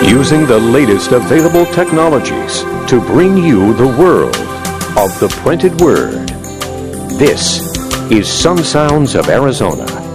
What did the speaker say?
Using the latest available technologies to bring you the world of the printed word. This is Some Sounds of Arizona.